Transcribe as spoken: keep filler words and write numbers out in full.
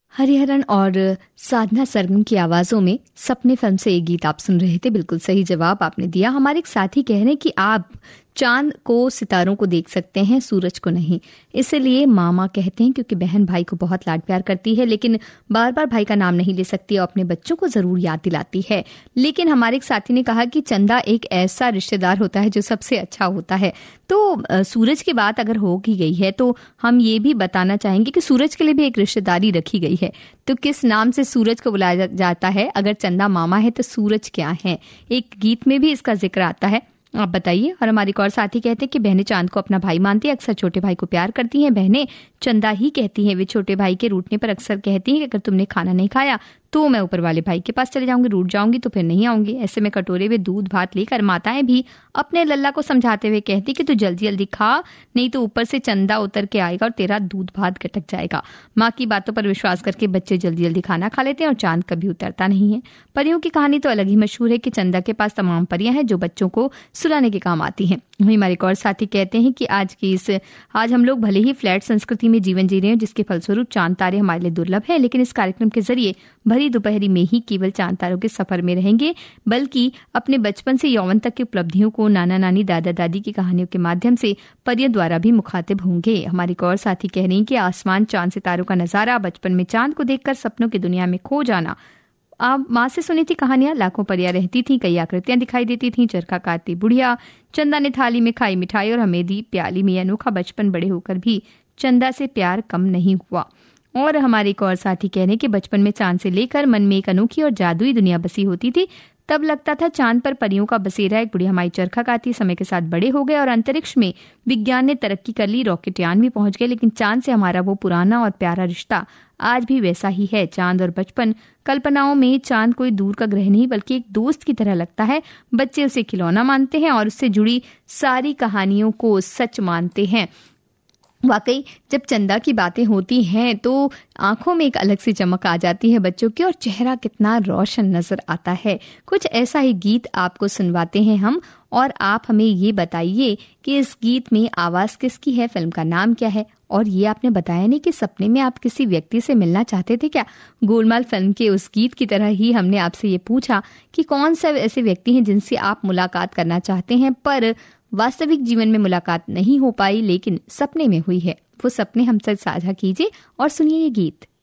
हरिहरन और साधना सरगम की आवाजों में सपने फिल्म से एक गीत आप सुन रहे थे। बिल्कुल सही जवाब आपने दिया। हमारे एक साथी कह रहे हैं कि आप चांद को, सितारों को देख सकते हैं, सूरज को नहीं। इसलिए मामा कहते हैं क्योंकि बहन भाई को बहुत लाड प्यार करती है, लेकिन बार बार भाई का नाम नहीं ले सकती और अपने बच्चों को जरूर याद दिलाती है। लेकिन हमारे एक साथी ने कहा कि चंदा एक ऐसा रिश्तेदार होता है जो सबसे अच्छा होता है। तो आ, सूरज की बात अगर हो की गई है तो हम ये भी बताना चाहेंगे कि सूरज के लिए भी एक रिश्तेदारी रखी गई है। तो किस नाम से सूरज को बुलाया जाता है? अगर चंदा मामा है तो सूरज क्या है? एक गीत में भी इसका जिक्र आता है, आप बताइए। और हमारे एक और साथी कहते हैं कि बहनें चांद को अपना भाई मानती है, अक्सर छोटे भाई को प्यार करती हैं। बहनें चंदा ही कहती हैं। वे छोटे भाई के रूठने पर अक्सर कहती हैं कि अगर तुमने खाना नहीं खाया तो मैं ऊपर वाले भाई के पास चले जाऊंगी, रूठ जाऊंगी तो फिर नहीं आऊंगी। ऐसे में कटोरे में दूध भात लेकर माताएं भी अपने लल्ला को समझाते हुए कहती कि तू जल्दी जल्दी खा, नहीं तो ऊपर से चंदा उतर के आएगा और तेरा दूध भात गटक जाएगा। माँ की बातों पर विश्वास करके बच्चे जल्दी जल्दी खाना खा लेते हैं और चांद कभी उतरता नहीं है। परियों की कहानी तो अलग ही मशहूर है कि चंदा के पास तमाम परियां हैं जो बच्चों को सुलाने के काम आती हैं। वहीं हमारे एक और साथी कहते हैं कि आज की इस आज हम लोग भले ही फ्लैट संस्कृति में जीवन जी रहे हैं, जिसके फलस्वरूप चांद तारे हमारे लिए दुर्लभ है, लेकिन इस कार्यक्रम के जरिए भरी दोपहरी में ही केवल चांद तारों के सफर में रहेंगे, बल्कि अपने बचपन से यौवन तक की उपलब्धियों को नाना नानी दादा दादी की कहानियों के माध्यम से परियों द्वारा भी मुखातिब होंगे। हमारे एक और साथी कह रही हैं कि आसमान, चांद, सितारों का नजारा, बचपन में चांद को देखकर सपनों की दुनिया में खो जाना। आप माँ से सुनी थी कहानियां, लाखों परियां रहती थी, कई आकृतियां दिखाई देती थी, चरखा काटती बुढ़िया, चंदा ने थाली में खाई मिठाई और हमें दी प्याली में अनोखा बचपन। बड़े होकर भी चंदा से प्यार कम नहीं हुआ। और हमारे एक और साथी कह रहे हैं कि बचपन में चांद से लेकर मन में एक अनोखी और जादुई दुनिया बसी होती थी। तब लगता था चांद पर परियों का बसेरा। एक बुढ़िया माई चरखा काटती, समय के साथ बड़े हो गए और अंतरिक्ष में विज्ञान ने तरक्की कर ली, रॉकेटयान भी पहुंच गए, लेकिन चांद से हमारा वो पुराना और प्यारा रिश्ता आज भी वैसा ही है। चांद और बचपन, कल्पनाओं में चांद कोई दूर का ग्रह नहीं बल्कि एक दोस्त की तरह लगता है। बच्चे उसे खिलौना मानते हैं और उससे जुड़ी सारी कहानियों को सच मानते हैं। वाकई जब चंदा की बातें होती हैं तो आंखों में एक अलग सी चमक आ जाती है बच्चों की, और चेहरा कितना रोशन नजर आता है। कुछ ऐसा ही गीत आपको सुनवाते हैं हम, और आप हमें ये बताइए कि इस गीत में आवाज किसकी है, फिल्म का नाम क्या है। और ये आपने बताया नहीं कि सपने में आप किसी व्यक्ति से मिलना चाहते थे क्या? गोलमाल फिल्म के उस गीत की तरह ही हमने आपसे ये पूछा कि कौन सा ऐसे व्यक्ति हैं जिनसे आप मुलाकात करना चाहते हैं पर वास्तविक जीवन में मुलाकात नहीं हो पाई, लेकिन सपने में हुई है। वो सपने हमसे साझा कीजिए और सुनिए ये गीत।